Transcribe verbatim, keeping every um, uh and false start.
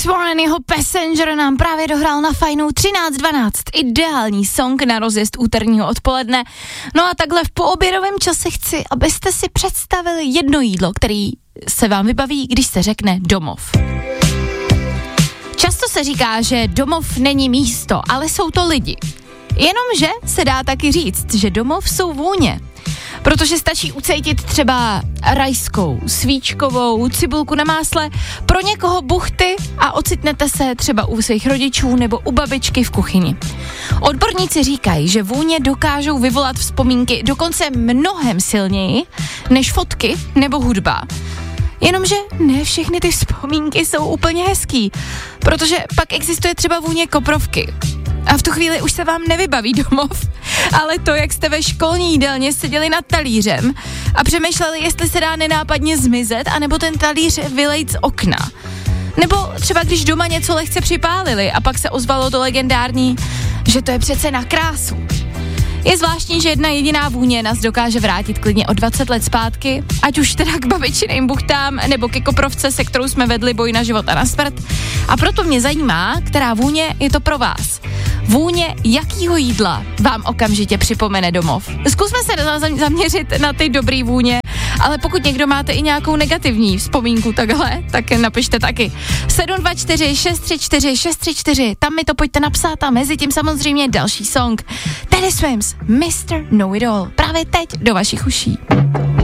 Alex Warren, jeho Passenger nám právě dohrál na fajnou třináct dvanáct. Ideální song na rozjezd úterního odpoledne. No a takhle v poobědovém čase chci, abyste si představili jedno jídlo, který se vám vybaví, když se řekne domov. Často se říká, že domov není místo, ale jsou to lidi. Jenomže se dá taky říct, že domov jsou vůně. Protože stačí ucítit třeba rajskou, svíčkovou, cibulku na másle, pro někoho buchty a ocitnete se třeba u svých rodičů nebo u babičky v kuchyni. Odborníci říkají, že vůně dokážou vyvolat vzpomínky dokonce mnohem silněji než fotky nebo hudba. Jenomže ne všechny ty vzpomínky jsou úplně hezký, protože pak existuje třeba vůně koprovky. A v tu chvíli už se vám nevybaví domov, ale to, jak jste ve školní jídelně seděli nad talířem a přemýšleli, jestli se dá nenápadně zmizet, anebo ten talíř vylejt z okna. Nebo třeba když doma něco lehce připálili a pak se ozvalo to legendární, že to je přece na krásu. Je zvláštní, že jedna jediná vůně nás dokáže vrátit klidně o dvacet let zpátky, ať už teda k babičiným buchtám, nebo ke koprovce, se kterou jsme vedli boj na život a na smrt. A proto mě zajímá, která vůně je to pro vás. Vůně jakýho jídla vám okamžitě připomene domov. Zkusme se zaměřit na ty dobrý vůně, ale pokud někdo máte i nějakou negativní vzpomínku takhle, tak napište taky. sedm dva čtyři šest tři čtyři šest tři čtyři, tam mi to pojďte napsat a mezi tím samozřejmě další song. Teddy Swims, mister Know It All, právě teď do vašich uší.